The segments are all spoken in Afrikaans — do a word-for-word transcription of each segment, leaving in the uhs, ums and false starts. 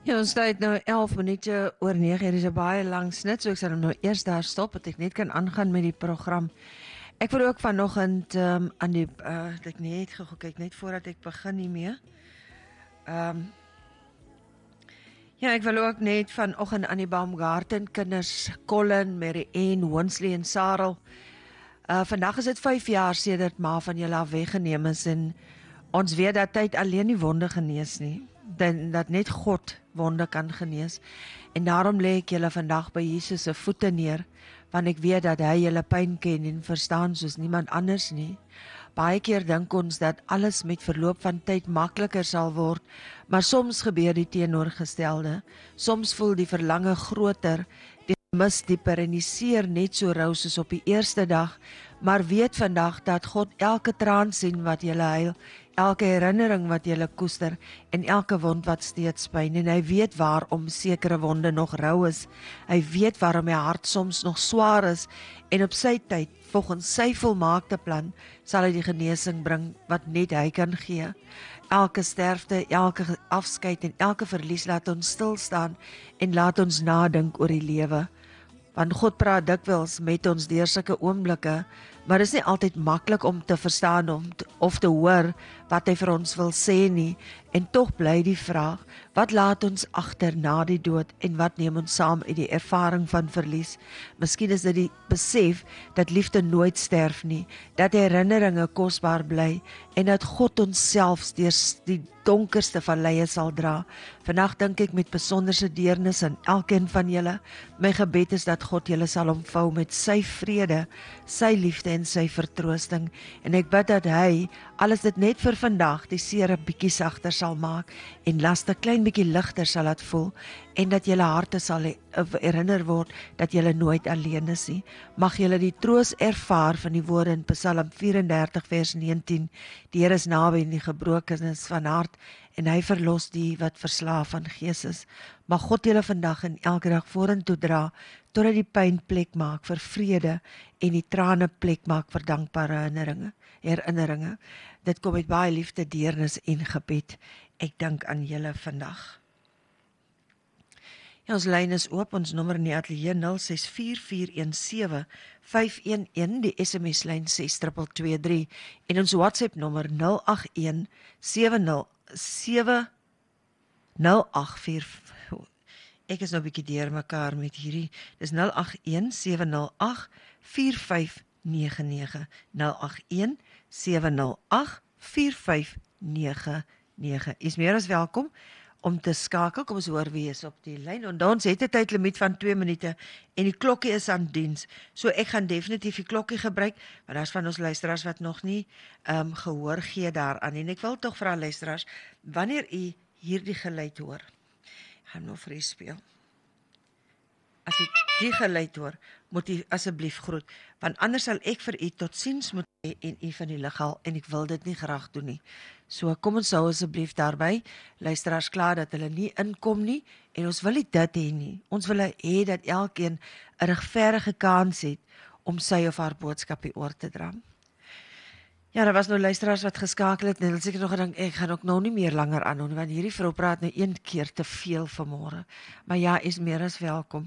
Ja, ons tyd nou elf minute oor nege. Hier is 'n baie lang snit, so ek sal hom nou eers daar stop, dat ek net kan aangaan met die program. Ek wil ook vanoggend um, aan die uh, dat ek net gou kyk net voordat ek begin hiermee. Ehm um, ja, ek wil ook net vanoggend aan die Baumgarten kinders Colin, Mary Ann, Winsley en Sarel. Uh vandag is dit vyf jaar sedert ma van julle af weggeneem is en ons weet dat tyd alleen nie wonde genees nie, dan dat net God wonde kan genees. En daarom lê ek julle vandag by Jesus se voete neer, want ek weet dat hy julle pyn ken en verstaan soos niemand anders nie. Baie keer dink ons dat alles met verloop van tyd makliker sal word, maar soms gebeur die teenoorgestelde. Soms voel die verlange groter, die mis dieper en die seer net so rou soos op die eerste dag, maar weet vandag dat God elke traan sien wat jy huil, elke herinnering wat jy koester en elke wond wat steeds pyn, en hy weet waarom sekere wonde nog rou is. Hy weet waarom my hart soms nog swaar is en op sy tyd, volgens sy volmaakte plan, sal hy die genesing bring wat net hy kan gee. Elke sterfte, elke afskeid en elke verlies laat ons stil staan en laat ons nadink oor die lewe. Want God praat dikwels met ons deur sulke oomblikke, maar dit is nie altyd maklik om te verstaan om te, of te hoor wat hy vir ons wil sê nie. En tog bly die vraag, wat laat ons agter na die dood en wat neem ons saam uit die ervaring van verlies? Miskien is dit die besef dat liefde nooit sterf nie, dat herinneringe kosbaar bly en dat God ons selfs deur die donkerste valleie sal dra. Vandag dink ek met besonderse deernis aan elkeen van julle. My gebed is dat God julle sal omvou met sy vrede, sy liefde en sy vertroosting. En ek bid dat hy alles dit net vir vandag die seer 'n bietjie sagter sal maak en laste klein bietjie ligter sal laat voel en dat julle harte sal herinner word dat julle nooit alleen is nie. Mag julle die troos ervaar van die woorde in Psalm vyf en dertig vers negentien. Die Here is naby aan die gebrokenes van hart en hy verlos die wat verslaaf van gees is. Mag God julle vandag en elke dag vorentoe dra totdat die pyn plek maak vir vrede en die trane plek maak vir dankbare herinneringe. herinneringe. Dit kom met baie liefde, deernis en gebed. Ek dink aan julle vandag. Ja, ons lyn is oop, ons nommer in die ateljee nul ses vier vier een sewe vyf een een, die S M S lyn ses twee twee drie en ons WhatsApp nommer nul agt een sewe nul sewe nul agt vier. Ek is nou 'n bietjie deur mekaar met hierdie. Dis nul agt een sewe nul agt vier vyf nege nege. nul agt een sewe nul agt vier vyf nege nege. Is meer as welkom om te skakel. Kom ons hoor wie is op die lyn. En ons het 'n tydlimiet van twee minute en die klokkie is aan diens. So ek gaan definitief die klokkie gebruik, want daar's van ons luisteraars wat nog nie um, gehoor gee daaraan. En ek wil tog vra luisteraars, wanneer u hierdie geluid hoor, gaan nou vir u speel. As u die geluid hoor, moet u asseblief groet, want anders sal ek vir u totsiens moet hê en u van die lig haal en ek wil dit nie graag doen nie. So kom ons hou asseblief daarby. Luisteraars klaar dat hulle nie inkom nie en ons wil nie dit hê nie. Ons wil hê dat elkeen 'n regverdige kans het om sy of haar boodskap hier oor te dra. Ja, daar was nou luisteraars wat geskakel het en hulle seker nog gedink ek gaan ook nou nie meer langer aanhou nie, want hierdie vrou praat nou een keer te veel vanmôre. Maar ja, is meer as welkom.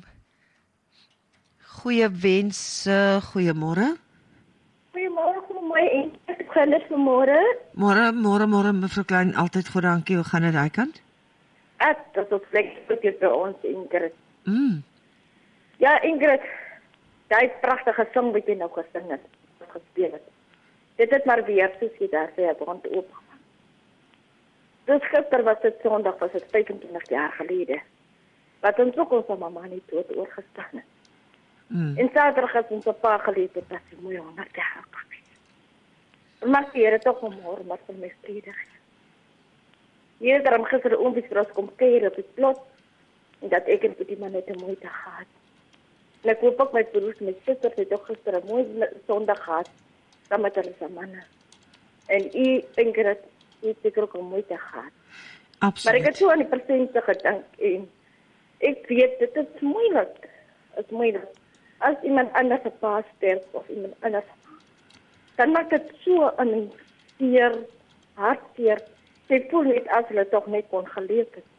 Goeie wense, goeiemôre. Goeiemôre, mooi en ek gaan dit vanmôre. Môre, môre, môre mevrou Klein, altyd goed, dankie. Hoe gaan dit daai kant? Ek, dat is lekker vir ons, Ingrid. Mm. Ja, Ingrid, daai pragtige sing wat jy nou gesing het, gespeel het. Dit het maar weer, soos jy daar sê, brand oop. Dus gister was dit Sondag, was dit vyfentwintig jaar gelede. Wat ons ook ons mamma nie dood oorgestaan het. Mm. En Saterdag is ons pa geleef het, dat sy mooi honderd jaar gewees. Maar die Here tog vanmôre maar vir my vrede gee. Hier daarom gister die oomblik vir ons kom keer op die plot, en dat ek en die man net 'n mooi dag gehad. En ek hoop ook my broers en my susters het ook gister 'n mooi Sondag gehad, saam met hulle se manne. En u, Ingrid, u het seker ook 'n mooi dag gehad. Absoluut. Maar ek het so aan die persente gedink, en ek weet, dit is moeilik, is moeilik. As iemand anders se pa sterf, of iemand anders, dan maak dit so aan 'n seer, hartseer. Sy voel net as hulle toch net kon geleef het.